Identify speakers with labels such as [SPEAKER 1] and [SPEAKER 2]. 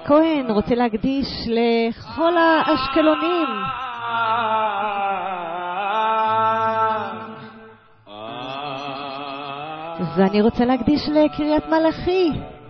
[SPEAKER 1] כהן רוצה להקדיש לכל האשקלונים. ואני רוצה להקדיש לקריית מלאכי.